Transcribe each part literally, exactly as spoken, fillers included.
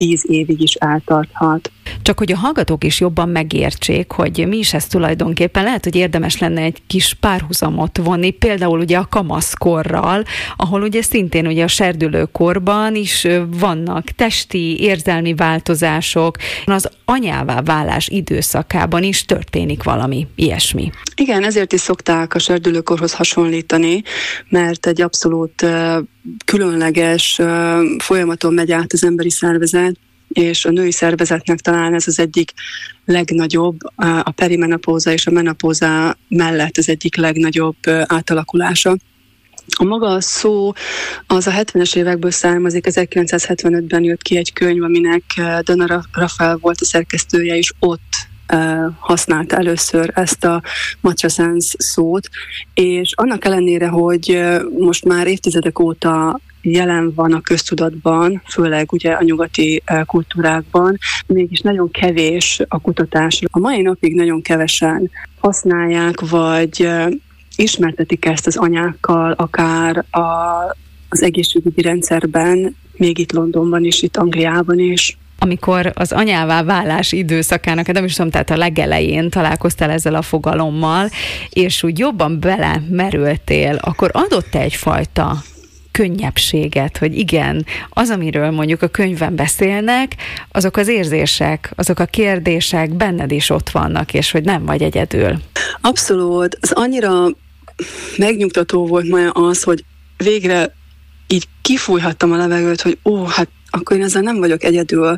tíz évig is eltarthat. Csak hogy a hallgatók is jobban megértsék, hogy mi is ez tulajdonképpen, lehet, hogy érdemes lenne egy kis párhuzamot vonni, például ugye a kamaszkorral, ahol ugye szintén ugye a serdülőkorban is vannak testi, érzelmi változások, az anyává válás időszakában is történik valami ilyesmi. Igen, ezért is szokták a serdülőkorhoz hasonlítani, mert egy abszolút különleges folyamaton megy át az emberi szervezet, és a női szervezetnek talán ez az egyik legnagyobb, a perimenopóza és a menopóza mellett az egyik legnagyobb átalakulása. A maga a szó az a hetvenes évekből származik, ezerkilencszázhetvenötben jött ki egy könyv, aminek Donna Raphael volt a szerkesztője, és ott használta először ezt a matrescence szót, és annak ellenére, hogy most már évtizedek óta jelen van a köztudatban, főleg ugye a nyugati kultúrákban, mégis nagyon kevés a kutatás. A mai napig nagyon kevesen használják, vagy ismertetik ezt az anyákkal, akár a, az egészségügyi rendszerben, még itt Londonban is, itt Angliában is. Amikor az anyává válás időszakának, nem is tudom, tehát a legelején találkoztál ezzel a fogalommal, és úgy jobban belemerültél, akkor adott egyfajta könnyebbséget, hogy igen, az, amiről mondjuk a könyvben beszélnek, azok az érzések, azok a kérdések benned is ott vannak, és hogy nem vagy egyedül. Abszolút. Az annyira megnyugtató volt ma az, hogy végre így kifújhattam a levegőt, hogy ó, hát akkor én ezzel nem vagyok egyedül.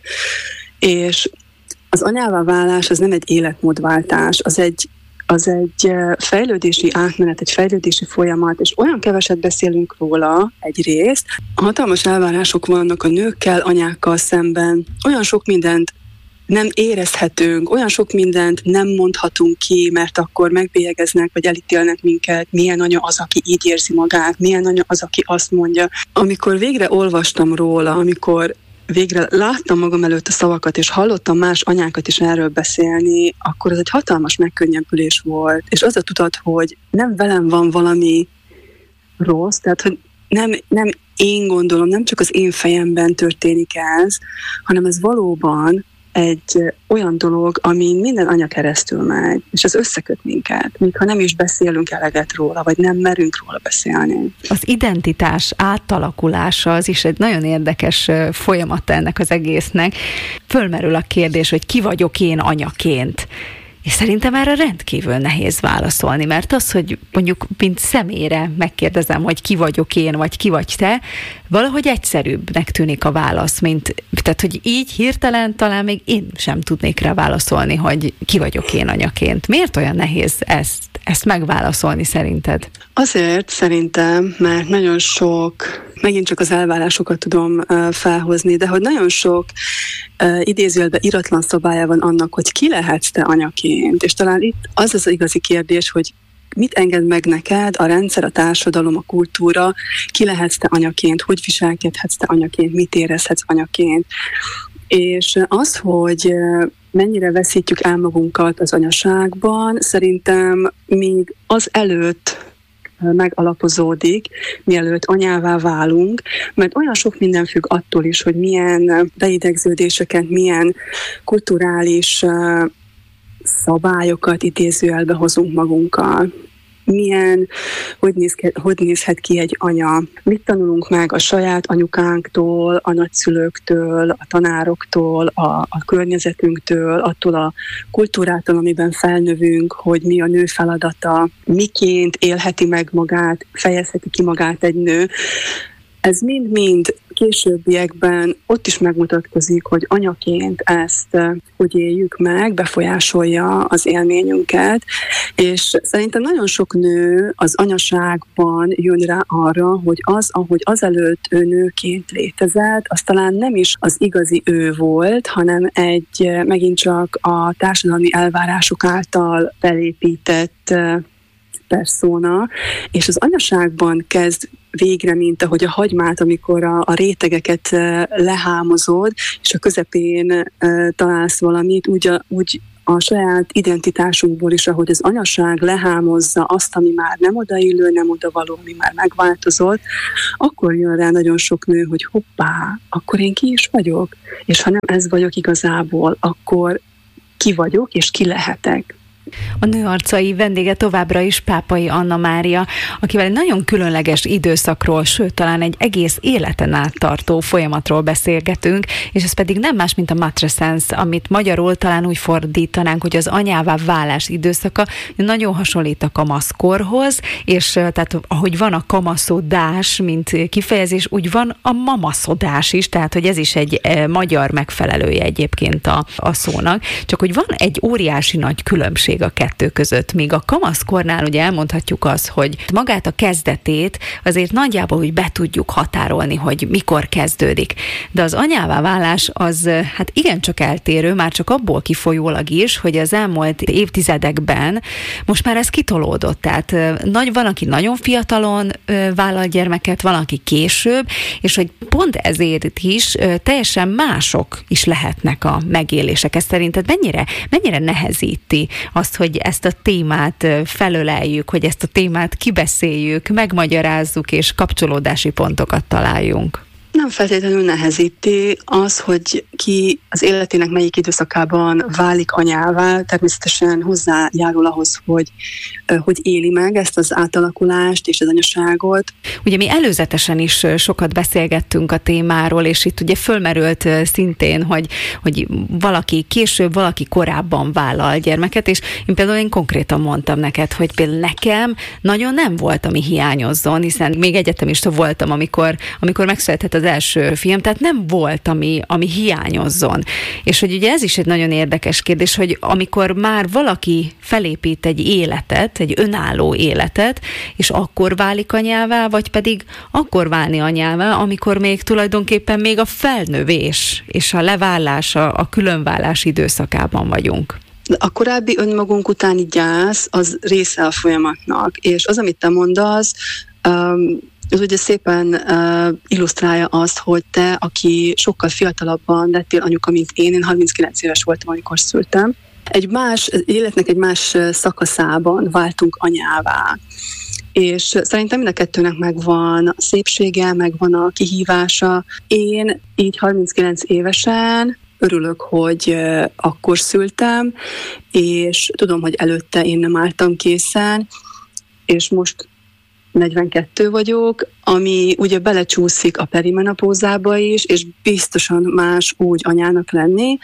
És az anyává válás az nem egy életmódváltás, az egy, az egy fejlődési átmenet, egy fejlődési folyamat, és olyan keveset beszélünk róla egyrészt. Hatalmas elvárások vannak a nőkkel, anyákkal szemben, olyan sok mindent nem érezhetünk, olyan sok mindent nem mondhatunk ki, mert akkor megbélyegeznek, vagy elítélnek minket, milyen anya az, aki így érzi magát, milyen anya az, aki azt mondja. Amikor végre olvastam róla, amikor végre láttam magam előtt a szavakat, és hallottam más anyákat is erről beszélni, akkor ez egy hatalmas megkönnyebbülés volt. És az a tudat, hogy nem velem van valami rossz, tehát hogy nem, nem én gondolom, nem csak az én fejemben történik ez, hanem ez valóban egy olyan dolog, amin minden anya keresztül megy, és ez összeköt minket, még ha nem is beszélünk eleget róla, vagy nem merünk róla beszélni. Az identitás átalakulása az is egy nagyon érdekes folyamat ennek az egésznek. Fölmerül a kérdés, hogy ki vagyok én anyaként. És szerintem erre rendkívül nehéz válaszolni, mert az, hogy mondjuk mint személyre megkérdezem, hogy ki vagyok én, vagy ki vagy te, valahogy egyszerűbbnek tűnik a válasz, mint, tehát hogy így hirtelen talán még én sem tudnék rá válaszolni, hogy ki vagyok én anyaként. Miért olyan nehéz ezt, ezt megválaszolni szerinted? Azért szerintem, mert nagyon sok, megint csak az elvárásokat tudom uh, felhozni, de hogy nagyon sok uh, idézőjelben iratlan szabálya van annak, hogy ki lehetsz te anyaként. És talán itt az az igazi kérdés, hogy mit enged meg neked a rendszer, a társadalom, a kultúra, ki lehetsz te anyaként, hogy viselkedhetsz te anyaként, mit érezhetsz anyaként. És az, hogy mennyire veszítjük el magunkat az anyaságban, szerintem még az előtt megalapozódik, mielőtt anyává válunk, mert olyan sok minden függ attól is, hogy milyen beidegződéseket, milyen kulturális szabályokat idézőjelbe hozunk magunkkal. Milyen, hogy, néz ki, hogy nézhet ki egy anya. Mit tanulunk meg a saját anyukánktól, a nagyszülőktől, a tanároktól, a, a környezetünktől, attól a kultúrától, amiben felnövünk, hogy mi a nő feladata, miként élheti meg magát, fejezheti ki magát egy nő. Ez mind-mind későbbiekben ott is megmutatkozik, hogy anyaként ezt hogy éljük meg, befolyásolja az élményünket, és szerintem nagyon sok nő az anyaságban jön rá arra, hogy az, ahogy azelőtt ő nőként létezett, az talán nem is az igazi ő volt, hanem egy megint csak a társadalmi elvárások által felépített perszóna, és az anyaságban kezd végre, mint ahogy a hagymát, amikor a, a rétegeket uh, lehámozod, és a közepén uh, találsz valamit, úgy, a, úgy a saját identitásunkból is, ahogy az anyaság lehámozza azt, ami már nem odaillő, nem odavaló, ami már megváltozott, akkor jön rá nagyon sok nő, hogy hoppá, akkor én ki is vagyok, és ha nem ez vagyok igazából, akkor ki vagyok, és ki lehetek. A Nő arcai vendége továbbra is Pápai Anna Mária, akivel egy nagyon különleges időszakról, sőt, talán egy egész életen át tartó folyamatról beszélgetünk, és ez pedig nem más, mint a matrescence, amit magyarul talán úgy fordítanánk, hogy az anyává válás időszaka. Nagyon hasonlít a kamaszkorhoz, és tehát ahogy van a kamaszodás, mint kifejezés, úgy van a mamaszodás is, tehát hogy ez is egy e, magyar megfelelője egyébként a, a szónak, csak hogy van egy óriási nagy különbség a kettő között. Míg a kamaszkornál ugye elmondhatjuk azt, hogy magát a kezdetét azért nagyjából úgy be tudjuk határolni, hogy mikor kezdődik. De az anyává válás az hát igencsak eltérő, már csak abból kifolyólag is, hogy az elmúlt évtizedekben most már ez kitolódott. Tehát nagy, van, aki nagyon fiatalon vállal gyermeket, van, aki később, és hogy pont ezért is teljesen mások is lehetnek a megélések. Ez szerinted mennyire, mennyire nehezíti azt, hogy ezt a témát felöleljük, hogy ezt a témát kibeszéljük, megmagyarázzuk, és kapcsolódási pontokat találjunk? Nem feltétlenül nehezíti az, hogy ki az életének melyik időszakában válik anyává, természetesen hozzájárul ahhoz, hogy, hogy éli meg ezt az átalakulást és az anyaságot. Ugye mi előzetesen is sokat beszélgettünk a témáról, és itt ugye fölmerült szintén, hogy, hogy valaki később, valaki korábban vállal gyermeket, és én például én konkrétan mondtam neked, hogy például nekem nagyon nem volt, ami hiányozzon, hiszen még egyetemista voltam, amikor, amikor megszületett az első fiam, tehát nem volt, ami, ami hiányozzon. És hogy ugye ez is egy nagyon érdekes kérdés, hogy amikor már valaki felépít egy életet, egy önálló életet, és akkor válik anyává, vagy pedig akkor válni anyává, amikor még tulajdonképpen még a felnövés és a leválás, a, a különválás időszakában vagyunk. A korábbi önmagunk utáni gyász az része a folyamatnak, és az, amit te mondasz, um, ez ugye szépen uh, illusztrálja azt, hogy te, aki sokkal fiatalabban lettél anyuka, mint én, én harminckilenc éves voltam, amikor szültem, egy más, életnek egy más szakaszában váltunk anyává. És szerintem mind a kettőnek megvan a szépsége, megvan a kihívása. Én így harminckilenc évesen örülök, hogy akkor szültem, és tudom, hogy előtte én nem álltam készen, és most negyvenkettő vagyok, ami ugye belecsúszik a perimenopózába is, és biztosan más úgy anyának lenni,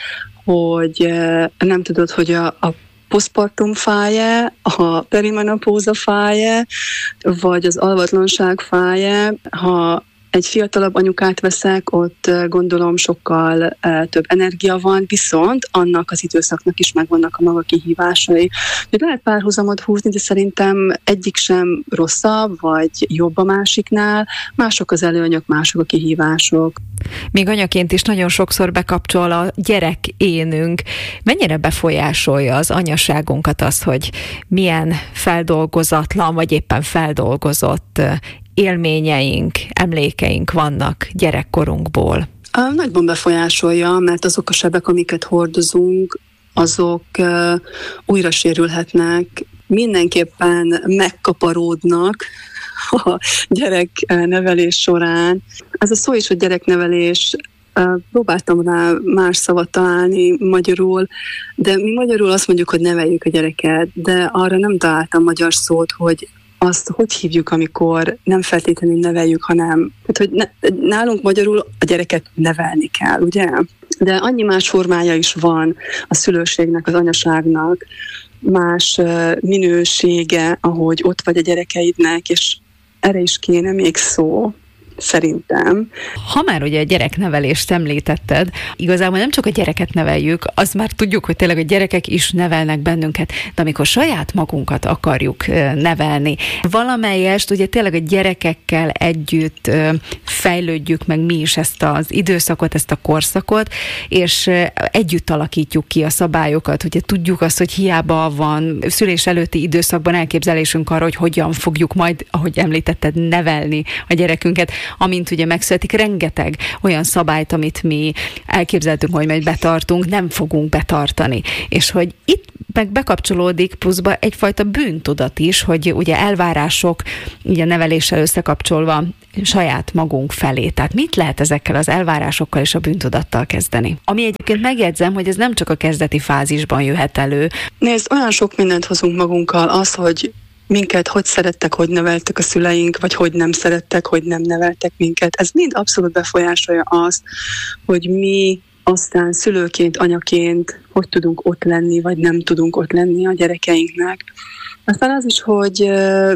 hogy nem tudod, hogy a, a posztpartum fáj-e, a perimenopóza fáj-e, vagy az alvatlanság fáj-e. Ha egy fiatalabb anyukát veszek, ott gondolom sokkal több energia van, viszont annak az időszaknak is megvannak a maga kihívásai. Hogy lehet párhuzamot húzni, de szerintem egyik sem rosszabb, vagy jobb a másiknál, mások az előnyök, mások a kihívások. Még anyaként is nagyon sokszor bekapcsol a gyerek énünk. Mennyire befolyásolja az anyaságunkat az, hogy milyen feldolgozatlan, vagy éppen feldolgozott élményeink, emlékeink vannak gyerekkorunkból? Nagyban befolyásolja, mert azok a sebek, amiket hordozunk, azok uh, újra sérülhetnek, mindenképpen megkaparódnak a gyereknevelés során. Ez a szó is, hogy gyereknevelés, uh, próbáltam rá más szavat találni magyarul, de mi magyarul azt mondjuk, hogy neveljük a gyereket, de arra nem találtam magyar szót, hogy azt hogy hívjuk, amikor nem feltétlenül neveljük, hanem hát, hogy ne, nálunk magyarul a gyereket nevelni kell, ugye? De annyi más formája is van a szülőségnek, az anyaságnak, más minősége, ahogy ott vagy a gyerekeidnek, és erre is kéne még szó. Szerintem. Ha már ugye a gyereknevelést említetted, igazából nem csak a gyereket neveljük, azt már tudjuk, hogy tényleg a gyerekek is nevelnek bennünket, de amikor saját magunkat akarjuk nevelni, valamelyest ugye tényleg a gyerekekkel együtt fejlődjük meg mi is ezt az időszakot, ezt a korszakot, és együtt alakítjuk ki a szabályokat, ugye tudjuk azt, hogy hiába van szülés előtti időszakban elképzelésünk arra, hogy hogyan fogjuk majd, ahogy említetted, nevelni a gyerekünket, amint ugye megszületik, rengeteg olyan szabályt, amit mi elképzeltünk, hogy majd betartunk, nem fogunk betartani. És hogy itt meg bekapcsolódik pluszba egyfajta bűntudat is, hogy ugye elvárások, ugye neveléssel összekapcsolva saját magunk felé. Tehát mit lehet ezekkel az elvárásokkal és a bűntudattal kezdeni? Ami egyébként megjegyzem, hogy ez nem csak a kezdeti fázisban jöhet elő. Nézd, olyan sok mindent hozunk magunkkal, az, hogy minket hogy szerettek, hogy neveltek a szüleink, vagy hogy nem szerettek, hogy nem neveltek minket. Ez mind abszolút befolyásolja azt, hogy mi aztán szülőként, anyaként hogy tudunk ott lenni, vagy nem tudunk ott lenni a gyerekeinknek. Aztán az is, hogy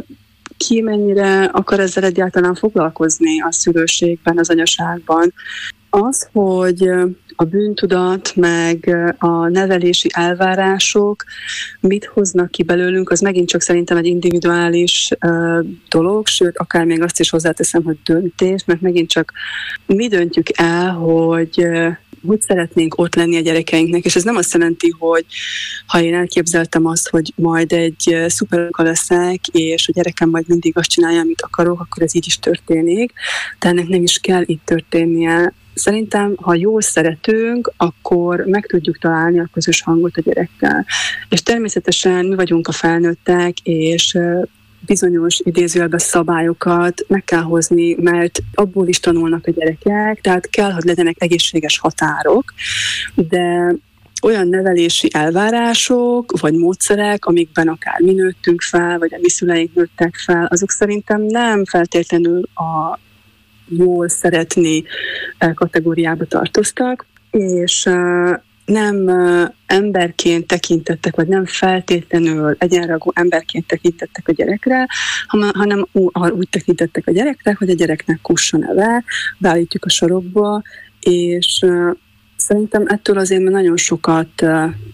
ki mennyire akar ezzel egyáltalán foglalkozni a szülőségben, az anyaságban. Az, hogy a bűntudat, meg a nevelési elvárások mit hoznak ki belőlünk, az megint csak szerintem egy individuális uh, dolog, sőt, akár még azt is hozzáteszem, hogy döntés, mert megint csak mi döntjük el, hogy uh, hogy szeretnénk ott lenni a gyerekeinknek, és ez nem azt jelenti, hogy ha én elképzeltem azt, hogy majd egy szuperaka leszek, és a gyerekem majd mindig azt csinálja, amit akarok, akkor ez így is történik, de ennek nem is kell így történnie. Szerintem, ha jól szeretünk, akkor meg tudjuk találni a közös hangot a gyerekkel. És természetesen mi vagyunk a felnőttek, és bizonyos idézőjelben szabályokat meg kell hozni, mert abból is tanulnak a gyerekek, tehát kell, hogy legyenek egészséges határok, de olyan nevelési elvárások, vagy módszerek, amikben akár mi nőttünk fel, vagy a mi szüleink nőttek fel, azok szerintem nem feltétlenül a jól szeretni kategóriába tartoztak, és nem emberként tekintettek, vagy nem feltétlenül egyenrangú emberként tekintettek a gyerekre, hanem úgy tekintettek a gyerekre, hogy a gyereknek kusson neve, beállítjuk a sorokba, és szerintem ettől azért nagyon sokat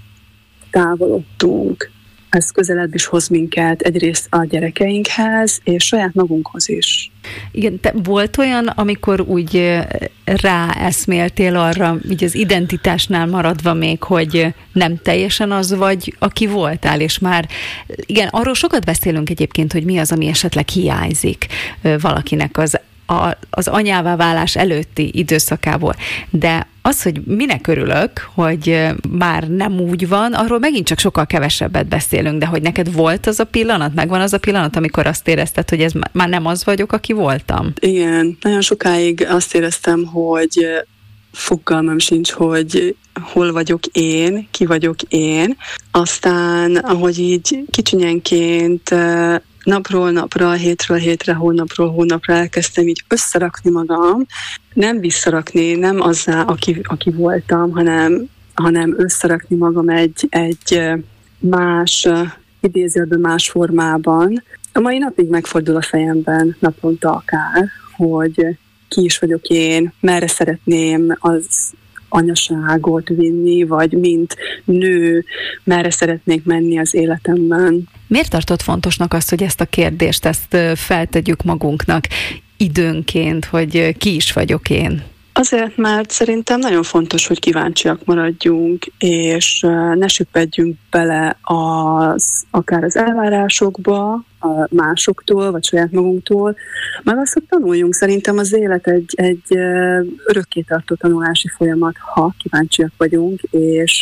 távolodtunk. Ez közelebb is hoz minket egyrészt a gyerekeinkhez, és saját magunkhoz is. Igen, te volt olyan, amikor úgy ráeszméltél arra, így az identitásnál maradva még, hogy nem teljesen az vagy, aki voltál, és már, igen, arról sokat beszélünk egyébként, hogy mi az, ami esetleg hiányzik valakinek az A, az anyává válás előtti időszakából. De az, hogy minek örülök, hogy már nem úgy van, arról megint csak sokkal kevesebbet beszélünk, de hogy neked volt az a pillanat, megvan az a pillanat, amikor azt érezted, hogy ez már nem az vagyok, aki voltam? Igen, nagyon sokáig azt éreztem, hogy fogalmam sincs, hogy hol vagyok én, ki vagyok én. Aztán, ahogy így kicsinyenként napról napra, hétről hétre, hónapról hónapra elkezdtem így összerakni magam, nem visszarakni, nem azzá, aki, aki voltam, hanem, hanem összerakni magam egy, egy más, idézőben más formában. A mai napig megfordul a fejemben, naponta akár, hogy ki is vagyok én, merre szeretném az anyaságot vinni, vagy mint nő, merre szeretnék menni az életemben. Miért tartott fontosnak azt, hogy ezt a kérdést, ezt feltegyük magunknak időnként, hogy ki is vagyok én? Azért, mert szerintem nagyon fontos, hogy kíváncsiak maradjunk, és ne süppedjünk bele az, akár az elvárásokba, a másoktól, vagy saját magunktól, meg azt, hogy tanuljunk. Szerintem az élet egy, egy örökkétartó tanulási folyamat, ha kíváncsiak vagyunk, és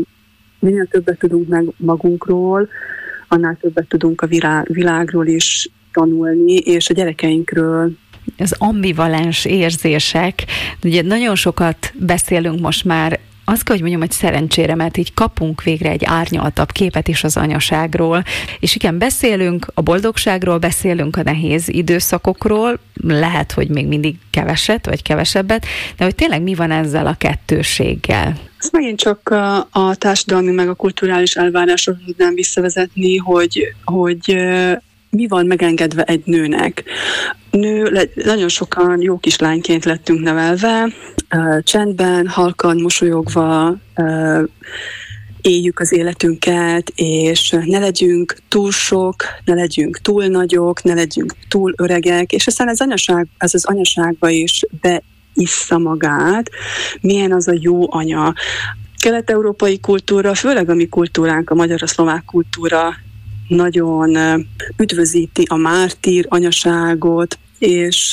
minél többet tudunk meg magunkról, annál többet tudunk a világról is tanulni, és a gyerekeinkről. Az ambivalens érzések, ugye nagyon sokat beszélünk most már, azt kell, hogy mondjam, hogy szerencsére, mert így kapunk végre egy árnyaltabb képet is az anyaságról, és igen, beszélünk a boldogságról, beszélünk a nehéz időszakokról, lehet, hogy még mindig keveset, vagy kevesebbet, de hogy tényleg mi van ezzel a kettősséggel? Ez megint csak a, a társadalmi meg a kulturális elvárásokra tudnám visszavezetni, hogy, hogy mi van megengedve egy nőnek. Nő, nagyon sokan jó kislányként lettünk nevelve, csendben, halkan, mosolyogva éljük az életünket, és ne legyünk túl sok, ne legyünk túl nagyok, ne legyünk túl öregek, és aztán ez, anyaság, ez az anyaságba is beissza magát, milyen az a jó anya. Kelet-európai kultúra, főleg a mi kultúránk, a magyar-szlovák kultúra nagyon üdvözíti a mártír anyaságot, és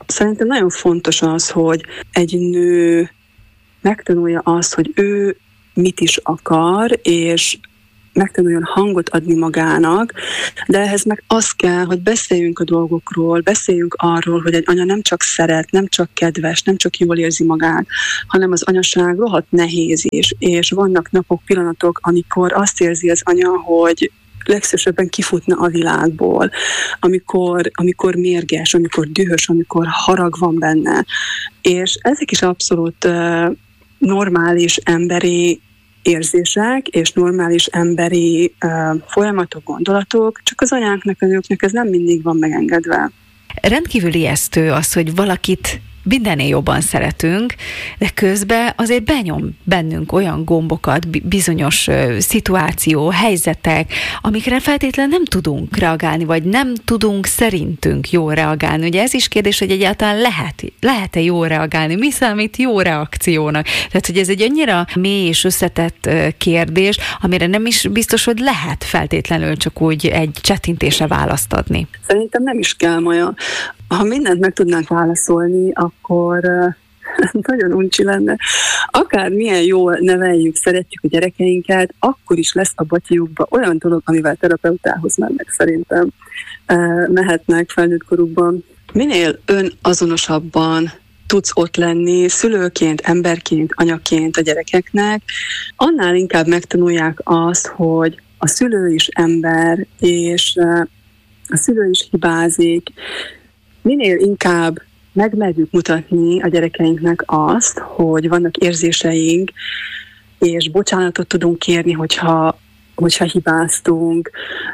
szerintem nagyon fontos az, hogy egy nő megtanulja azt, hogy ő mit is akar, és megtanuljon hangot adni magának, de ehhez meg az kell, hogy beszéljünk a dolgokról, beszéljünk arról, hogy egy anya nem csak szeret, nem csak kedves, nem csak jól érzi magát, hanem az anyaság rohadt nehéz is, és vannak napok, pillanatok, amikor azt érzi az anya, hogy legszívesebben kifutna a világból, amikor, amikor mérges, amikor dühös, amikor harag van benne. És ezek is abszolút uh, normális emberi érzések és normális emberi uh, folyamatok, gondolatok, csak az anyáknak, a nőknek ez nem mindig van megengedve. Rendkívül ijesztő az, hogy valakit mindennél jobban szeretünk, de közben azért benyom bennünk olyan gombokat, bizonyos szituáció, helyzetek, amikre feltétlenül nem tudunk reagálni, vagy nem tudunk szerintünk jól reagálni. Ugye ez is kérdés, hogy egyáltalán lehet, lehet-e jól reagálni, mi számít jó reakciónak. Tehát, hogy ez egy annyira mély és összetett kérdés, amire nem is biztos, hogy lehet feltétlenül csak úgy egy csettintésre választ adni. Szerintem nem is kell, Maja. Ha mindent meg tudnánk válaszolni, akkor uh, nagyon uncsi lenne. Akár milyen jól neveljük, szeretjük a gyerekeinket, akkor is lesz a batyjukban olyan dolog, amivel terapeutához mennek szerintem. Uh, mehetnek felnőtt korukban. Minél önazonosabban tudsz ott lenni szülőként, emberként, anyaként a gyerekeknek, annál inkább megtanulják azt, hogy a szülő is ember, és uh, a szülő is hibázik. Minél inkább megmerjük mutatni a gyerekeinknek azt, hogy vannak érzéseink, és bocsánatot tudunk kérni, hogyha, hogyha hibáztunk,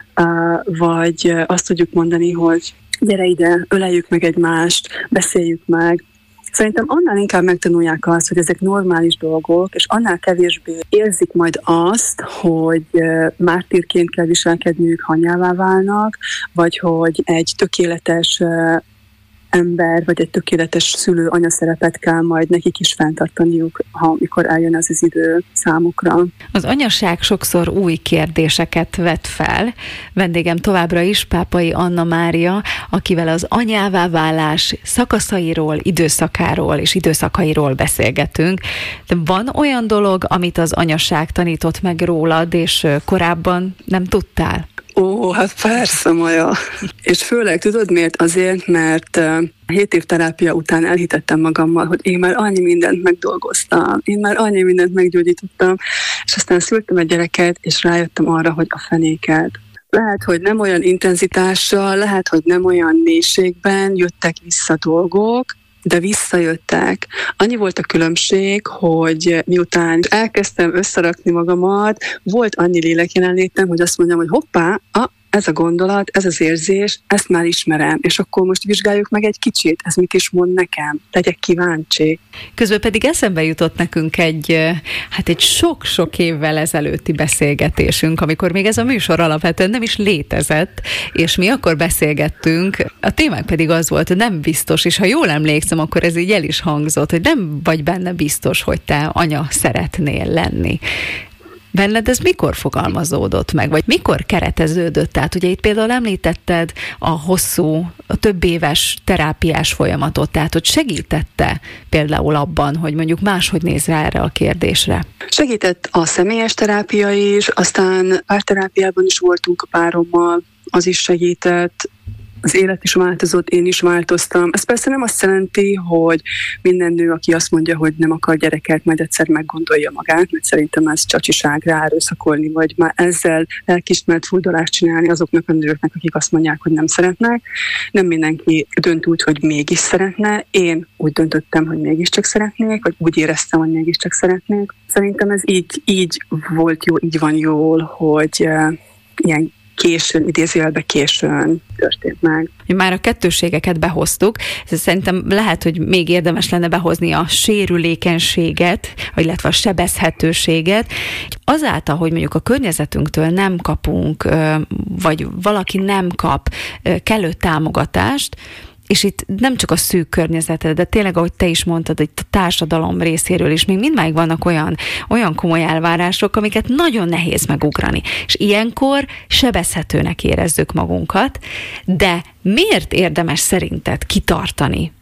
vagy azt tudjuk mondani, hogy gyere ide, öleljük meg egymást, beszéljük meg. Szerintem annál inkább megtanulják azt, hogy ezek normális dolgok, és annál kevésbé érzik majd azt, hogy mártírként kell viselkedniük, ha anyává válnak, vagy hogy egy tökéletes ember, vagy egy tökéletes szülő anyaszerepet kell majd nekik is fenntartaniuk, ha mikor eljön az az idő számukra. Az anyaság sokszor új kérdéseket vet fel. Vendégem továbbra is Pápai Anna Mária, akivel az anyává válás szakaszairól, időszakáról és időszakairól beszélgetünk. De van olyan dolog, amit az anyaság tanított meg rólad, és korábban nem tudtál? Ó, hát persze, Maja. És főleg tudod miért? Azért, mert uh, hét év terápia után elhitettem magammal, hogy én már annyi mindent megdolgoztam, én már annyi mindent meggyógyítottam, és aztán szültem egy gyereket, és rájöttem arra, hogy a fenéket. Lehet, hogy nem olyan intenzitással, lehet, hogy nem olyan mélységben jöttek vissza dolgok, de visszajöttek. Annyi volt a különbség, hogy miután elkezdtem összerakni magamat, volt annyi lélekjelenlétem, hogy azt mondjam, hogy hoppá, ah, ez a gondolat, ez az érzés, ezt már ismerem, és akkor most vizsgáljuk meg egy kicsit, ez mit is mond nekem, legyek kíváncsi. Közben pedig eszembe jutott nekünk egy, hát egy sok-sok évvel ezelőtti beszélgetésünk, amikor még ez a műsor alapvetően nem is létezett, és mi akkor beszélgettünk, a témák pedig az volt, hogy nem biztos, és ha jól emlékszem, akkor ez így el is hangzott, hogy nem vagy benne biztos, hogy te anya szeretnél lenni. Benned ez mikor fogalmazódott meg, vagy mikor kereteződött? Tehát ugye itt például említetted a hosszú, a több éves terápiás folyamatot, tehát hogy segítette például abban, hogy mondjuk máshogy néz rá erre a kérdésre? Segített a személyes terápia is, aztán párterápiában is voltunk a párommal, az is segített, az élet is változott, én is változtam. Ez persze nem azt jelenti, hogy minden nő, aki azt mondja, hogy nem akar gyereket, majd egyszer meggondolja magát, mert szerintem ez csacsiság rá erőszakolni, vagy már ezzel elkismert furdalást csinálni azoknak a nőknek, akik azt mondják, hogy nem szeretnek. Nem mindenki dönt úgy, hogy mégis szeretne. Én úgy döntöttem, hogy mégiscsak szeretnék, vagy úgy éreztem, hogy mégiscsak szeretnék. Szerintem ez így, így volt jó, így van jól, hogy uh, ilyen későn, idézőjelben későn történt meg. Már a kettősségeket behoztuk, szerintem lehet, hogy még érdemes lenne behozni a sérülékenységet, illetve a sebezhetőséget. Azáltal, hogy mondjuk a környezetünktől nem kapunk, vagy valaki nem kap kellő támogatást, és itt nem csak a szűk környezeted, de tényleg, ahogy te is mondtad, hogy a társadalom részéről is még mindmáig vannak olyan, olyan komoly elvárások, amiket nagyon nehéz megugrani. És ilyenkor sebezhetőnek érezzük magunkat, de miért érdemes szerinted kitartani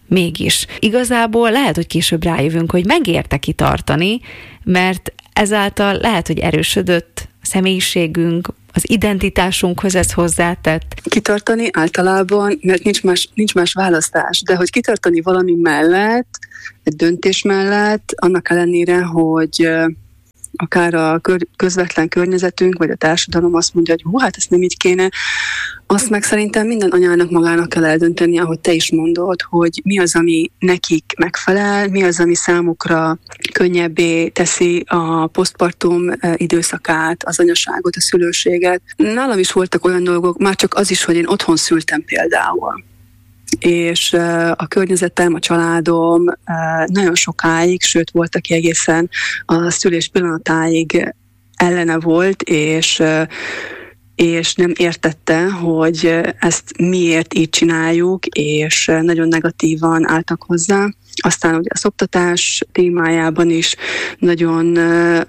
mégis. Igazából lehet, hogy később rájövünk, hogy megérte kitartani, mert ezáltal lehet, hogy erősödött a személyiségünk, az identitásunkhoz ez hozzátett. Kitartani általában, mert nincs más, nincs más választás, de hogy kitartani valami mellett, egy döntés mellett, annak ellenére, hogy akár a közvetlen környezetünk, vagy a társadalom azt mondja, hogy hú, hát ezt nem így kéne, azt meg szerintem minden anyának magának kell eldönteni, ahogy te is mondod, hogy mi az, ami nekik megfelel, mi az, ami számukra könnyebbé teszi a posztpartum időszakát, az anyaságot, a szülőséget. Nálam is voltak olyan dolgok, már csak az is, hogy én otthon szültem például. És a környezetem, a családom nagyon sokáig, sőt volt, aki egészen a szülés pillanatáig ellene volt, és, és nem értette, hogy ezt miért így csináljuk, és nagyon negatívan álltak hozzá. Aztán ugye a szoptatás témájában is nagyon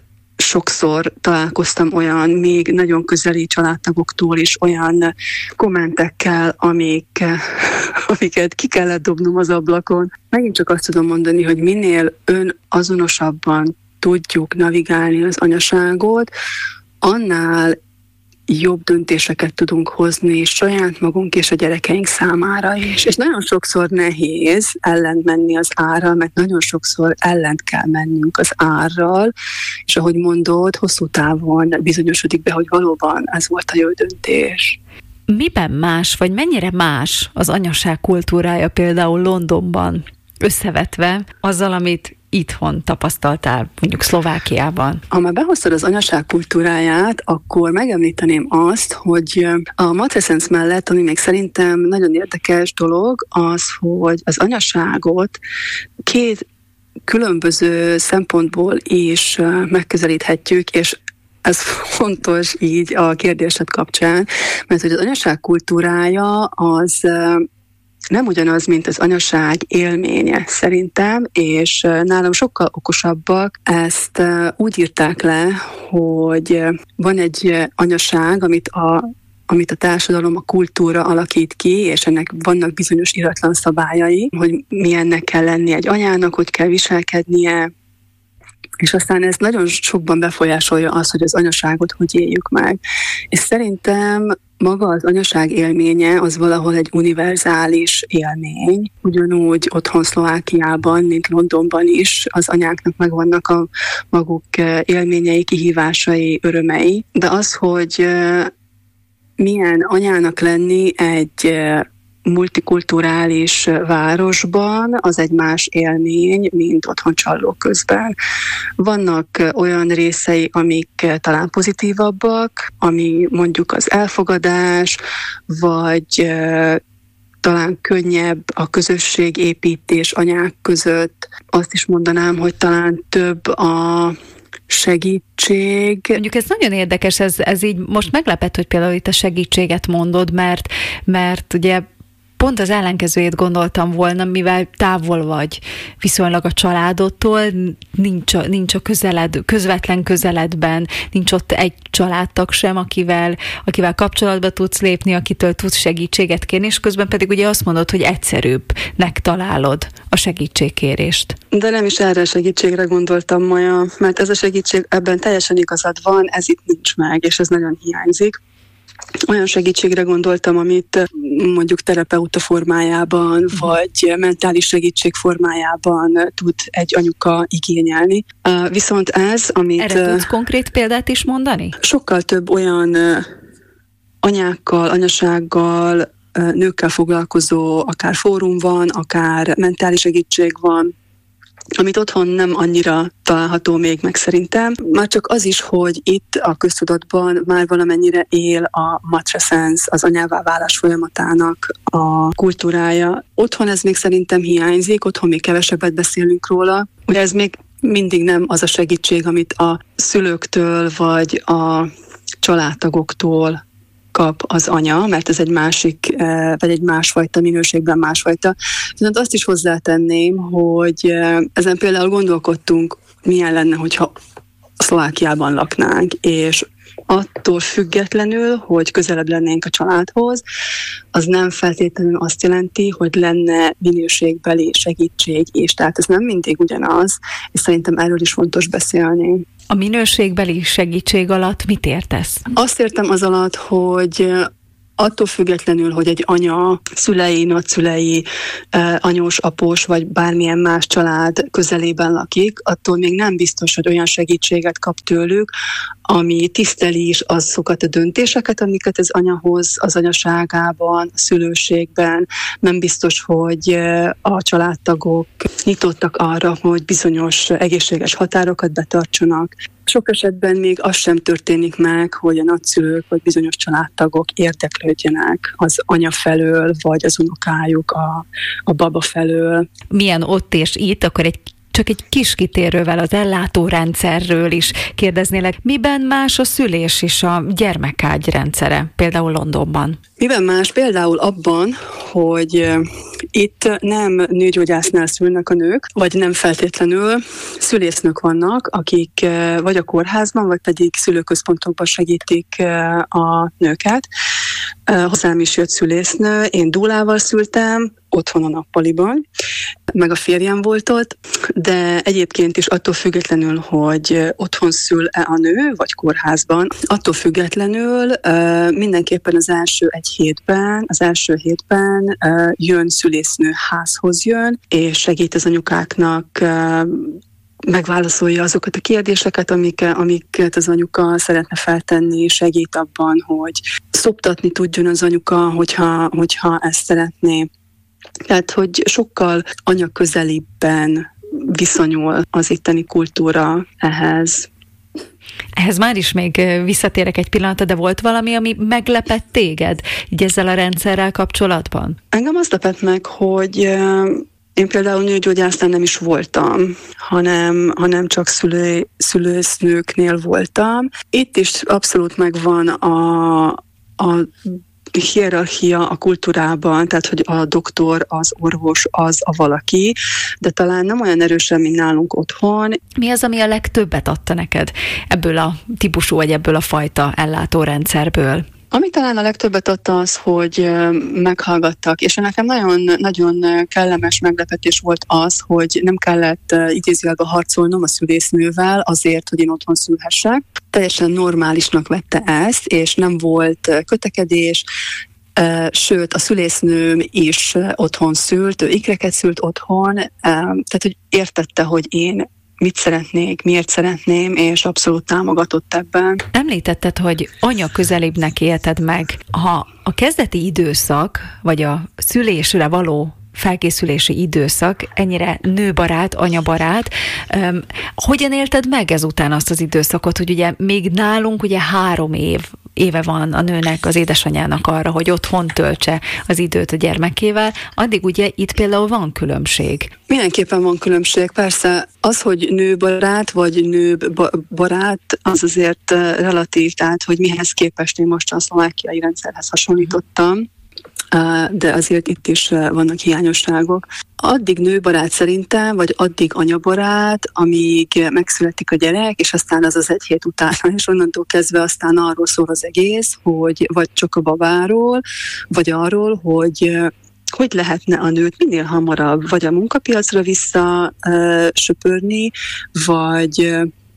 sokszor találkoztam olyan még nagyon közeli családtagoktól is olyan kommentekkel, amik, amiket ki kellett dobnom az ablakon. Megint csak azt tudom mondani, hogy minél önazonosabban tudjuk navigálni az anyaságot, annál jobb döntéseket tudunk hozni saját magunk és a gyerekeink számára is. És nagyon sokszor nehéz ellent menni az árral, mert nagyon sokszor ellent kell mennünk az árral, és ahogy mondod, hosszú távon bizonyosodik be, hogy valóban ez volt a jó döntés. Miben más, vagy mennyire más az anyaság kultúrája például Londonban összevetve azzal, amit itthon tapasztaltál, mondjuk Szlovákiában? Ha már behoztad az anyaság kultúráját, akkor megemlíteném azt, hogy a matreszensz mellett, ami még szerintem nagyon érdekes dolog, az, hogy az anyaságot két különböző szempontból is megközelíthetjük, és ez fontos így a kérdésed kapcsán, mert hogy az anyaság kultúrája az nem ugyanaz, mint az anyaság élménye szerintem, és nálam sokkal okosabbak ezt úgy írták le, hogy van egy anyaság, amit a, amit a társadalom, a kultúra alakít ki, és ennek vannak bizonyos iratlan szabályai, hogy milyennek kell lenni egy anyának, hogy kell viselkednie, és aztán ez nagyon sokban befolyásolja azt, hogy az anyaságot hogy éljük meg. És szerintem maga az anyaság élménye az valahol egy univerzális élmény. Ugyanúgy otthon Szlovákiában, mint Londonban is az anyáknak megvannak a maguk élményei, kihívásai, örömei. De az, hogy milyen anyának lenni egy multikulturális városban, az egy más élmény, mint otthon csallók közben. Vannak olyan részei, amik talán pozitívabbak, ami mondjuk az elfogadás, vagy talán könnyebb a közösségépítés anyák között. Azt is mondanám, hogy talán több a segítség. Mondjuk ez nagyon érdekes, ez, ez így most meglepett, hogy például itt a segítséget mondod, mert, mert ugye pont az ellenkezőjét gondoltam volna, mivel távol vagy viszonylag a családodtól, nincs a, nincs a közeled, közvetlen közeledben, nincs ott egy családtag sem, akivel, akivel kapcsolatba tudsz lépni, akitől tudsz segítséget kérni, és közben pedig ugye azt mondod, hogy egyszerűbbnek találod a segítségkérést. De nem is erre a segítségre gondoltam, Maja, mert ez a segítség, ebben teljesen igazad van, ez itt nincs meg, és ez nagyon hiányzik. Olyan segítségre gondoltam, amit mondjuk terapeuta formájában, vagy mentális segítség formájában tud egy anyuka igényelni. Viszont ez, amit... Erre tudsz konkrét példát is mondani? Sokkal több olyan anyákkal, anyasággal, nőkkel foglalkozó, akár fórum van, akár mentális segítség van, amit otthon nem annyira található még meg szerintem. Már csak az is, hogy itt a köztudatban már valamennyire él a matreszensz, az anyává válás folyamatának a kultúrája. Otthon ez még szerintem hiányzik, otthon még kevesebbet beszélünk róla. Ugye ez még mindig nem az a segítség, amit a szülőktől vagy a családtagoktól kap az anya, mert ez egy másik, vagy egy másfajta minőségben másfajta. Viszont azt is hozzátenném, hogy ezen például gondolkodtunk, milyen lenne, hogyha Szlovákiában laknánk, és attól függetlenül, hogy közelebb lennénk a családhoz, az nem feltétlenül azt jelenti, hogy lenne minőségbeli segítség is. Tehát ez nem mindig ugyanaz, és szerintem erről is fontos beszélni. A minőségbeli segítség alatt mit értesz? Azt értem az alatt, hogy attól függetlenül, hogy egy anya, szülei, nagyszülei, anyós, após, vagy bármilyen más család közelében lakik, attól még nem biztos, hogy olyan segítséget kap tőlük, ami tiszteli is azokat a döntéseket, amiket az anya hoz az anyaságában, a szülőségben. Nem biztos, hogy a családtagok nyitottak arra, hogy bizonyos egészséges határokat betartsanak. Sok esetben még az sem történik meg, hogy a nagyszülők vagy bizonyos családtagok érdeklődjenek az anya felől, vagy az unokájuk a, a baba felől. Milyen ott és itt, akkor egy csak egy kis kitérővel az ellátórendszerről is kérdeznélek. Miben más a szülés és a gyermekágy rendszere, például Londonban? Miben más? Például abban, hogy itt nem nőgyógyásznál szülnek a nők, vagy nem feltétlenül szülésznők vannak, akik vagy a kórházban, vagy pedig szülőközpontokban segítik a nőket. Hozzám is jött szülésznő, én dúlával szültem, otthon a nappaliban, meg a férjem volt ott, de egyébként is attól függetlenül, hogy otthon szül-e a nő, vagy kórházban, attól függetlenül mindenképpen az első egy hétben, az első hétben jön szülésznő, házhoz jön, és segít az anyukáknak, megválaszolja azokat a kérdéseket, amik, amiket az anyuka szeretne feltenni, segít abban, hogy szoptatni tudjon az anyuka, hogyha, hogyha ezt szeretné. Tehát, hogy sokkal anyaközelibben viszonyul az itteni kultúra ehhez. Ehhez már is még visszatérek egy pillanatra, de volt valami, ami meglepett téged így ezzel a rendszerrel kapcsolatban? Engem azt lepett meg, hogy én például nőgyógyásznál nem is voltam, hanem, hanem csak szülő, szülősznőknél voltam. Itt is abszolút megvan a, a hierarchia a kultúrában, tehát hogy a doktor, az orvos, az a valaki, de talán nem olyan erősen, mint nálunk otthon. Mi az, ami a legtöbbet adta neked ebből a típusú, vagy ebből a fajta ellátórendszerből? Ami talán a legtöbbet adta az, hogy meghallgattak, és nekem nagyon, nagyon kellemes meglepetés volt az, hogy nem kellett idézőjelben harcolnom a szülésznővel azért, hogy én otthon szülhessek. Teljesen normálisnak vette ezt, és nem volt kötekedés, sőt, a szülésznőm is otthon szült, ő ikreket szült otthon, tehát hogy értette, hogy én mit szeretnék, miért szeretném, és abszolút támogatott ebben. Említetted, hogy anya közelébbnek élted meg. Ha a kezdeti időszak, vagy a szülésre való felkészülési időszak ennyire nőbarát, anyabarát, um, hogyan élted meg ezután azt az időszakot, hogy ugye még nálunk ugye három év éve van a nőnek, az édesanyának arra, hogy otthon töltse az időt a gyermekével, addig ugye itt például van különbség. Mindenképpen van különbség, persze. Az, hogy nőbarát vagy nőbarát, az azért relatív, tehát hogy mihez képest én most a szlovákiai rendszerhez hasonlítottam, de azért itt is vannak hiányosságok. Addig nőbarát szerintem, vagy addig anyabarát, amíg megszületik a gyerek, és aztán az az egy hét után, és onnantól kezdve aztán arról szól az egész, hogy vagy csak a babáról, vagy arról, hogy hogy lehetne a nőt minél hamarabb vagy a munkapiacra vissza söpörni, vagy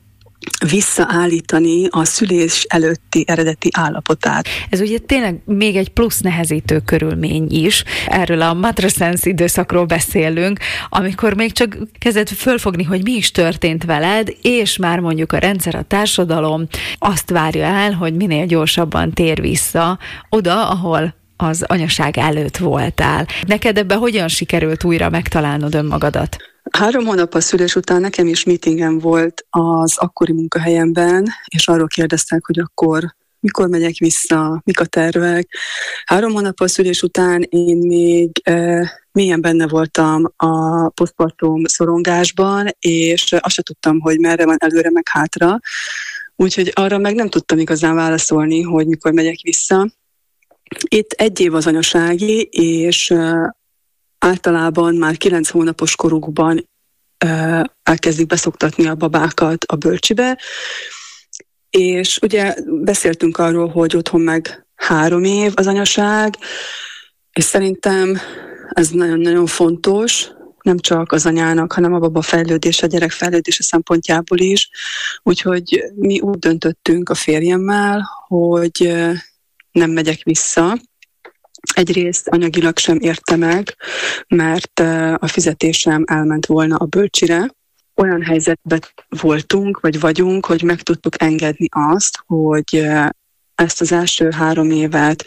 visszaállítani a szülés előtti eredeti állapotát. Ez ugye tényleg még egy plusz nehezítő körülmény is. Erről a matrescence időszakról beszélünk, amikor még csak kezded fölfogni, hogy mi is történt veled, és már mondjuk a rendszer, a társadalom azt várja el, hogy minél gyorsabban tér vissza oda, ahol az anyaság előtt voltál. Neked ebben hogyan sikerült újra megtalálnod önmagadat? Három hónap a szülés után nekem is meetingem volt az akkori munkahelyemben, és arról kérdeztek, hogy akkor mikor megyek vissza, mik a tervek. Három hónap a szülés után én még e, mélyen benne voltam a posztpartum szorongásban, és azt sem tudtam, hogy merre van előre, meg hátra. Úgyhogy arra meg nem tudtam igazán válaszolni, hogy mikor megyek vissza. Itt egy év az anyasági, és e, általában már kilenc hónapos korukban uh, elkezdik beszoktatni a babákat a bölcsibe, És ugye beszéltünk arról, hogy otthon meg három év az anyaság, és szerintem ez nagyon-nagyon fontos, nem csak az anyának, hanem a baba fejlődése, a gyerek fejlődése szempontjából is. Úgyhogy mi úgy döntöttünk a férjemmel, hogy nem megyek vissza. Egyrészt anyagilag sem érte meg, mert a fizetésem elment volna a bölcsire. Olyan helyzetben voltunk, vagy vagyunk, hogy meg tudtuk engedni azt, hogy ezt az első három évet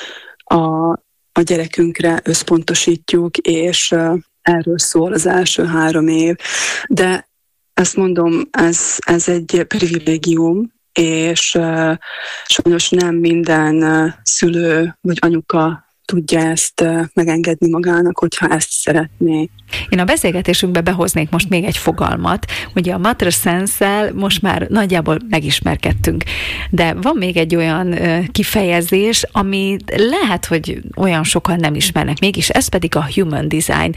a, a gyerekünkre összpontosítjuk, és erről szól az első három év. De ezt mondom, ez, ez egy privilégium, és uh, sajnos nem minden uh, szülő vagy anyuka tudja ezt uh, megengedni magának, hogyha ezt szeretné. Én a beszélgetésünkbe behoznék most még egy fogalmat. Ugye a Mother Sense-szel most már nagyjából megismerkedtünk, de van még egy olyan uh, kifejezés, ami lehet, hogy olyan sokan nem ismernek mégis, ez pedig a Human Design.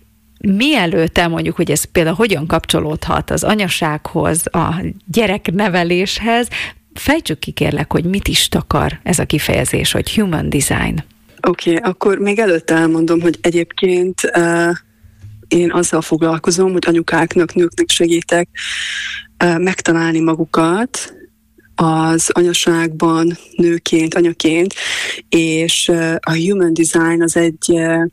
Mielőtt elmondjuk, hogy ez például hogyan kapcsolódhat az anyasághoz, a gyerekneveléshez, fejtsük ki kérlek, hogy mit is takar ez a kifejezés, hogy Human Design. Oké, okay, akkor még előtte elmondom, hogy egyébként uh, én azzal foglalkozom, hogy anyukáknak, nőknek segítek uh, megtalálni magukat az anyaságban, nőként, anyaként, és uh, a Human Design az egy... Uh,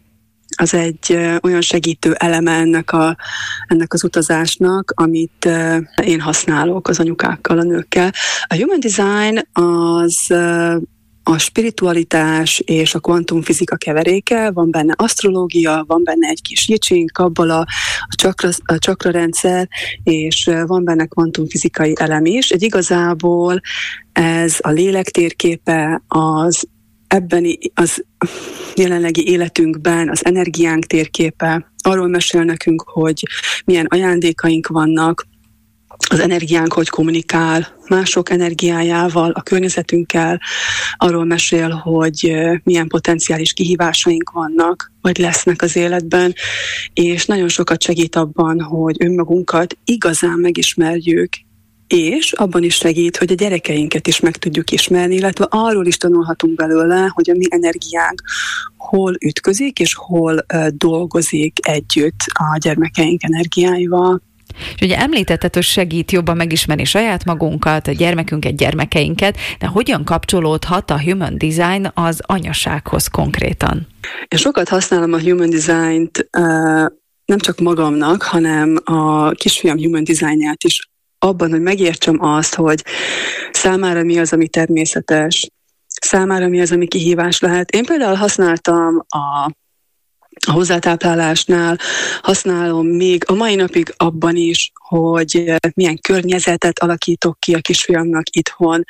az egy olyan segítő eleme ennek, a, ennek az utazásnak, amit én használok az anyukákkal, a nőkkel. A Human Design az a spiritualitás és a kvantumfizika keveréke, van benne asztrológia, van benne egy kis jicsing, kabbala, a csakra, a csakra rendszer, és van benne kvantumfizikai elem is. Egy igazából ez a lélek térképe, az ebben az jelenlegi életünkben az energiánk térképe, arról mesél nekünk, hogy milyen ajándékaink vannak, az energiánk hogy kommunikál mások energiájával, a környezetünkkel, arról mesél, hogy milyen potenciális kihívásaink vannak, vagy lesznek az életben, és nagyon sokat segít abban, hogy önmagunkat igazán megismerjük, és abban is segít, hogy a gyerekeinket is meg tudjuk ismerni, illetve arról is tanulhatunk belőle, hogy a mi energiánk hol ütközik, és hol uh, dolgozik együtt a gyermekeink energiáival. És ugye említetted, hogy segít jobban megismerni saját magunkat, a gyermekünket, gyermekeinket, de hogyan kapcsolódhat a Human Design az anyasághoz konkrétan? Én sokat használom a Human Design-t uh, nem csak magamnak, hanem a kisfiam Human Design-ját is abban, hogy megértsem azt, hogy számára mi az, ami természetes, számára mi az, ami kihívás lehet. Én például használtam a, a hozzátáplálásnál, használom még a mai napig abban is, hogy milyen környezetet alakítok ki a kisfiamnak itthon,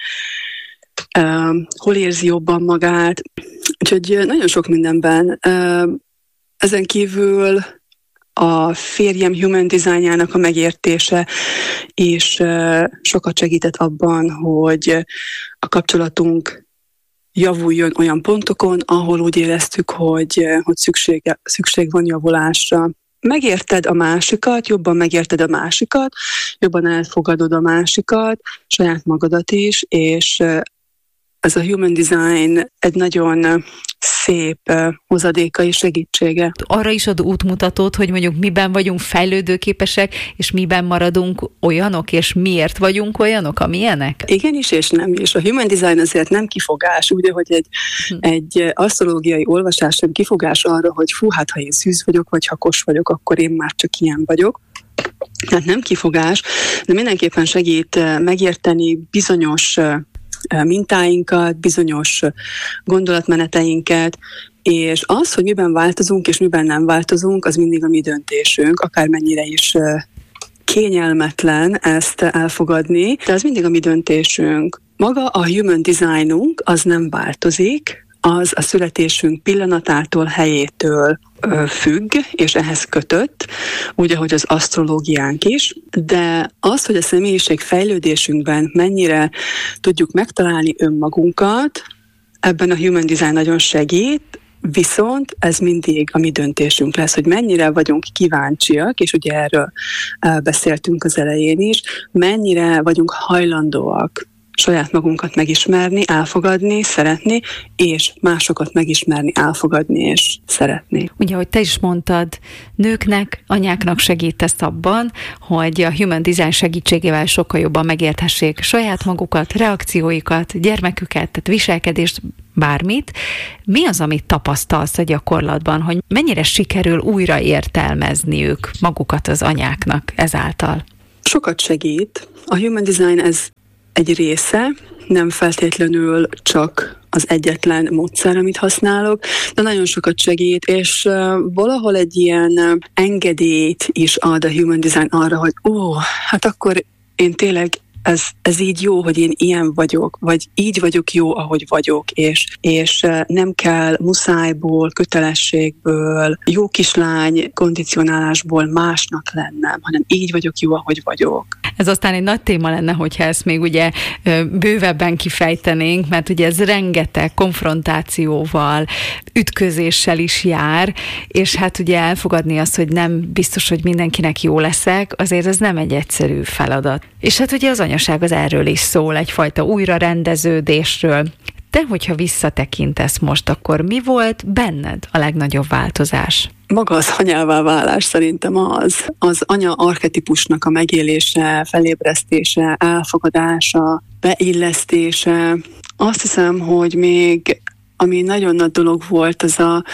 uh, hol érzi jobban magát. Úgyhogy nagyon sok mindenben. Uh, ezen kívül a férjem Human Designjának a megértése és uh, sokat segített abban, hogy a kapcsolatunk javuljon olyan pontokon, ahol úgy éreztük, hogy, hogy szükség, szükség van javulásra. Megérted a másikat, jobban megérted a másikat, jobban elfogadod a másikat, saját magadat is, és uh, ez a Human Design egy nagyon szép hozadéka és segítsége. Arra is ad útmutatót, hogy mondjuk miben vagyunk fejlődőképesek, és miben maradunk olyanok, és miért vagyunk olyanok, amilyenek? Igenis, és nem is. A Human Design azért nem kifogás, úgy, hogy egy, hm. egy asztrológiai olvasás sem kifogás arra, hogy fú, hát ha én szűz vagyok, vagy ha kos vagyok, akkor én már csak ilyen vagyok. Tehát nem kifogás, de mindenképpen segít megérteni bizonyos mintáinkat, bizonyos gondolatmeneteinket, és az, hogy miben változunk és miben nem változunk, az mindig a mi döntésünk, akármennyire is kényelmetlen ezt elfogadni, de az mindig a mi döntésünk. Maga a Human Designunk az nem változik, az a születésünk pillanatától, helyétől függ, és ehhez kötött, úgy, ahogy az asztrológiánk is, de az, hogy a személyiség fejlődésünkben mennyire tudjuk megtalálni önmagunkat, ebben a Human Design nagyon segít, Viszont ez mindig a mi döntésünk lesz, hogy mennyire vagyunk kíváncsiak, és ugye erről beszéltünk az elején is, mennyire vagyunk hajlandóak saját magunkat megismerni, elfogadni, szeretni, és másokat megismerni, elfogadni és szeretni. Ugye, ahogy te is mondtad, nőknek, anyáknak segítesz abban, hogy a Human Design segítségével sokkal jobban megérthessék saját magukat, reakcióikat, gyermeküket, tehát viselkedést, bármit. Mi az, amit tapasztalsz a gyakorlatban, hogy mennyire sikerül újra értelmezniük magukat az anyáknak ezáltal? Sokat segít. A Human Design ez egy része, nem feltétlenül csak az egyetlen módszer, amit használok, de nagyon sokat segít, és uh, valahol egy ilyen engedélyt is ad a Human Design arra, hogy ó, hát akkor én tényleg Ez, ez így jó, hogy én ilyen vagyok, vagy így vagyok jó, ahogy vagyok, és, és nem kell muszájból, kötelességből, jó kislány kondicionálásból másnak lennem, hanem így vagyok jó, ahogy vagyok. Ez aztán egy nagy téma lenne, hogyha ezt még ugye bővebben kifejtenénk, mert ugye ez rengeteg konfrontációval, ütközéssel is jár, és hát ugye elfogadni azt, hogy nem biztos, hogy mindenkinek jó leszek, azért ez nem egy egyszerű feladat. És hát ugye az anyaság az erről is szól, egyfajta újrarendeződésről. Te, hogyha visszatekintesz most, akkor mi volt benned a legnagyobb változás? Maga az anyává válás szerintem az. Az anya archetipusnak a megélése, felébresztése, elfogadása, beillesztése. Azt hiszem, hogy még ami nagyon nagy dolog volt, az a,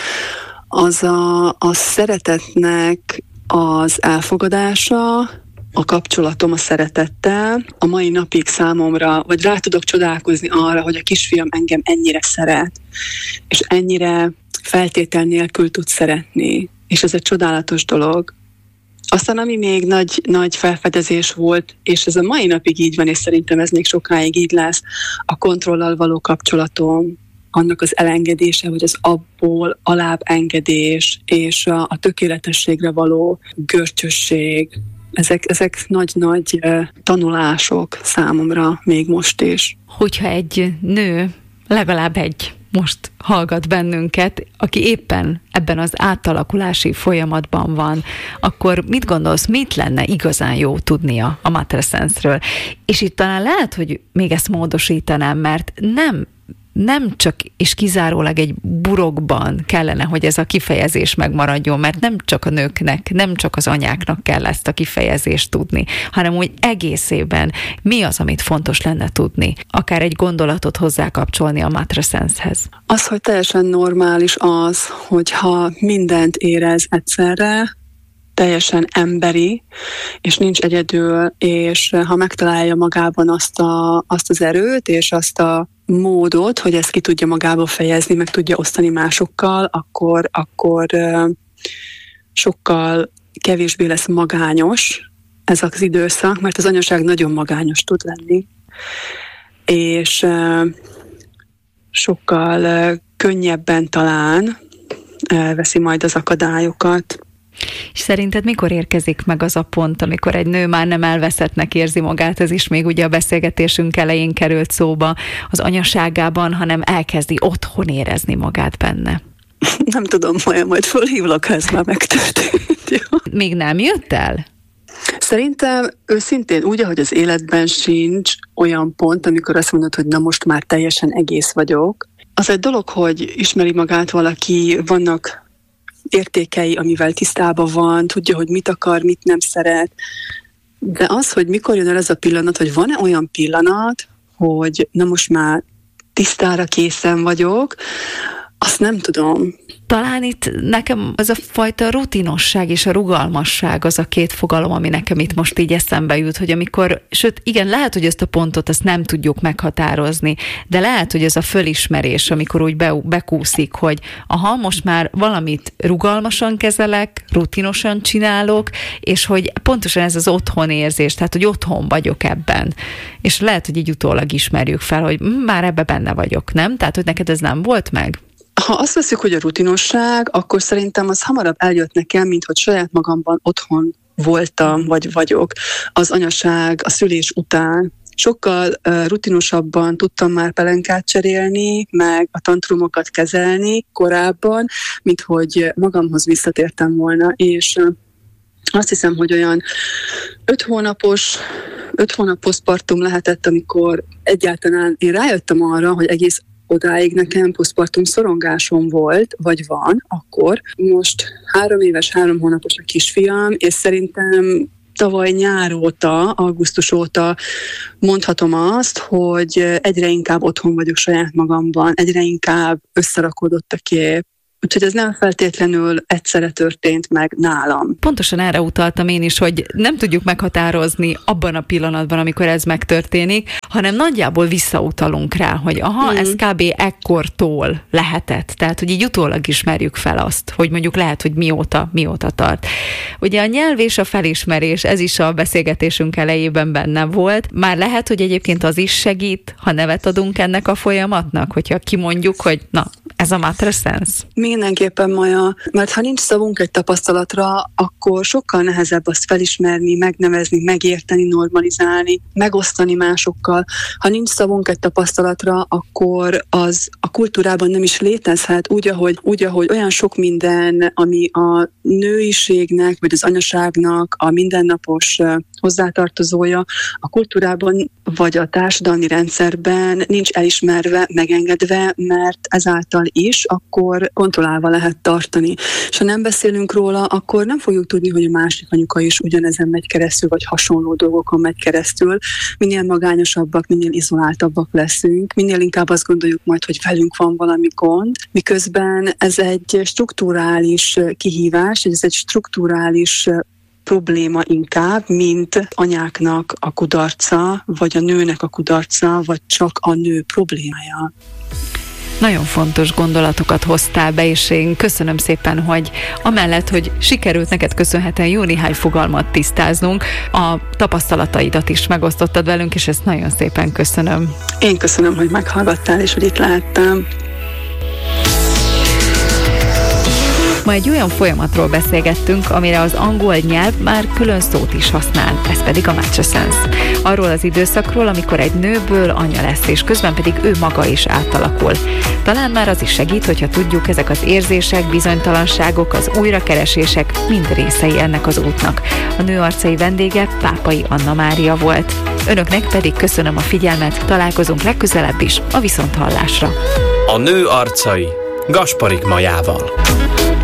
az a, a szeretetnek az elfogadása, a kapcsolatom a szeretettel. A mai napig számomra, vagy rá tudok csodálkozni arra, hogy a kisfiam engem ennyire szeret, és ennyire feltétel nélkül tud szeretni. És ez egy csodálatos dolog. Aztán ami még nagy, nagy felfedezés volt, és ez a mai napig így van, és szerintem ez még sokáig így lesz, a kontrollal való kapcsolatom, annak az elengedése, vagy az abból alább engedés, és a, a tökéletességre való görcsösség. Ezek, ezek nagy-nagy uh, tanulások számomra még most is. Hogyha egy nő, legalább egy most hallgat bennünket, aki éppen ebben az átalakulási folyamatban van, akkor mit gondolsz, mit lenne igazán jó tudnia a Matrescence-ről? És itt talán lehet, hogy még ezt módosítanám, mert nem nem csak és kizárólag egy burokban kellene, hogy ez a kifejezés megmaradjon, mert nem csak a nőknek, nem csak az anyáknak kell ezt a kifejezést tudni, hanem úgy egészében mi az, amit fontos lenne tudni, akár egy gondolatot hozzákapcsolni a Matrescence-hez. Az, hogy teljesen normális az, hogyha mindent érez egyszerre, teljesen emberi, és nincs egyedül, és ha megtalálja magában azt, a, azt az erőt, és azt a módot, hogy ezt ki tudja magába fejezni, meg tudja osztani másokkal, akkor, akkor sokkal kevésbé lesz magányos ez az időszak, mert az anyaság nagyon magányos tud lenni, és sokkal könnyebben talán veszi majd az akadályokat. És szerinted mikor érkezik meg az a pont, amikor egy nő már nem elveszettnek érzi magát, ez is még ugye a beszélgetésünk elején került szóba az anyaságában, hanem elkezdi otthon érezni magát benne? Nem tudom, majd, majd fölhívlak, ha ez már megtörtént. Még nem jött el? Szerintem őszintén úgy, ahogy az életben sincs olyan pont, amikor azt mondod, hogy na most már teljesen egész vagyok. Az egy dolog, hogy ismeri magát valaki, vannak értékei, amivel tisztában van, tudja, hogy mit akar, mit nem szeret. De az, hogy mikor jön el ez a pillanat, hogy van-e olyan pillanat, hogy na most már tisztára készen vagyok, azt nem tudom. Talán itt nekem az a fajta rutinosság és a rugalmasság az a két fogalom, ami nekem itt most így eszembe jut, hogy amikor, sőt igen, lehet, hogy ezt a pontot azt nem tudjuk meghatározni, de lehet, hogy ez a fölismerés, amikor úgy be, bekúszik, hogy aha, most már valamit rugalmasan kezelek, rutinosan csinálok, és hogy pontosan ez az otthonérzés, tehát hogy otthon vagyok ebben. És lehet, hogy így utólag ismerjük fel, hogy már ebbe benne vagyok, nem? Tehát, hogy neked ez nem volt meg? Ha azt veszük, hogy a rutinosság, akkor szerintem az hamarabb eljött nekem, mint hogy saját magamban otthon voltam, vagy vagyok az anyaság, a szülés után. sokkal uh, rutinosabban tudtam már pelenkát cserélni, meg a tantrumokat kezelni korábban, mint hogy magamhoz visszatértem volna, és uh, azt hiszem, hogy olyan öt hónapos, öt hónap posztpartum lehetett, amikor egyáltalán én rájöttem arra, hogy egész odáig nekem posztpartum szorongásom volt, vagy van akkor. Most három éves, három hónapos a kisfiam, és szerintem tavaly nyár óta, augusztus óta mondhatom azt, hogy egyre inkább otthon vagyok saját magamban, egyre inkább összerakódott a kép. Úgyhogy ez nem feltétlenül egyszerre történt meg nálam. Pontosan erre utaltam én is, hogy nem tudjuk meghatározni abban a pillanatban, amikor ez megtörténik, hanem nagyjából visszautalunk rá, hogy aha, mm. ez kb. Ekkortól lehetett. Tehát, hogy így utólag ismerjük fel azt, hogy mondjuk lehet, hogy mióta, mióta tart. Ugye a nyelv és a felismerés, ez is a beszélgetésünk elejében benne volt. Már lehet, hogy egyébként az is segít, ha nevet adunk ennek a folyamatnak, hogyha kimondjuk, hogy na, ez a matrescence. Mindenképpen, Maja, mert ha nincs szavunk egy tapasztalatra, akkor sokkal nehezebb azt felismerni, megnevezni, megérteni, normalizálni, megosztani másokkal. Ha nincs szavunk egy tapasztalatra, akkor az a kultúrában nem is létezhet, úgy ahogy, úgy, ahogy olyan sok minden, ami a nőiségnek, vagy az anyaságnak a mindennapos hozzátartozója, a kultúrában vagy a társadalmi rendszerben nincs elismerve, megengedve, mert ezáltal is akkor kontrollálva lehet tartani. És ha nem beszélünk róla, akkor nem fogjuk tudni, hogy a másik anyuka is ugyanezen megy keresztül, vagy hasonló dolgokon megy keresztül. Minél magányosabbak, minél izoláltabbak leszünk, minél inkább azt gondoljuk majd, hogy velünk van valami gond, miközben ez egy strukturális kihívás, ez egy strukturális probléma inkább, mint anyáknak a kudarca, vagy a nőnek a kudarca, vagy csak a nő problémája. Nagyon fontos gondolatokat hoztál be, és én köszönöm szépen, hogy amellett, hogy sikerült neked köszönhetően jó néhány fogalmat tisztáznunk, a tapasztalataidat is megosztottad velünk, és ezt nagyon szépen köszönöm. Én köszönöm, hogy meghallgattál, és hogy itt lehettem. Ma egy olyan folyamatról beszélgettünk, amire az angol nyelv már külön szót is használ, ez pedig a matrescence. Arról az időszakról, amikor egy nőből anya lesz, és közben pedig ő maga is átalakul. Talán már az is segít, hogyha tudjuk, ezek az érzések, bizonytalanságok, az újrakeresések mind részei ennek az útnak. A Nő arcai vendége Pápai Anna Mária volt. Önöknek pedig köszönöm a figyelmet, találkozunk legközelebb is a viszonthallásra. A Nő arcai Gasparik Majával.